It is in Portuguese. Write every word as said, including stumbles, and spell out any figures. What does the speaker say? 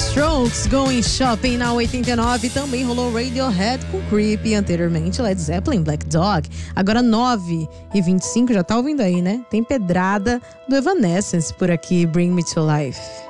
Strokes Going Shopping na oitenta e nove. Também rolou Radiohead com Creepy. Anteriormente Led Zeppelin, Black Dog. Agora nove e vinte e cinco, já tá ouvindo aí, né? Tem pedrada do Evanescence por aqui, Bring Me To Life.